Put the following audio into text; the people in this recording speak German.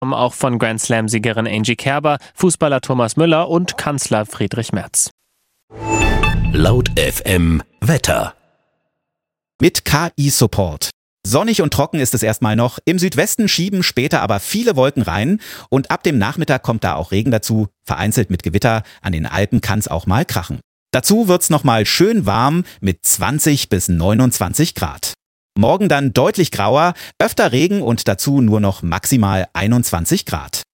Auch von Grand Slam-Siegerin Angie Kerber, Fußballer Thomas Müller und Kanzler Friedrich Merz. Laut FM Wetter. Mit KI-Support. Sonnig und trocken ist es erstmal noch. Im Südwesten schieben später aber viele Wolken rein. Und ab dem Nachmittag kommt da auch Regen dazu. Vereinzelt mit Gewitter. An den Alpen kann es auch mal krachen. Dazu wird's nochmal schön warm mit 20 bis 29 Grad. Morgen dann deutlich grauer, öfter Regen und dazu nur noch maximal 21 Grad.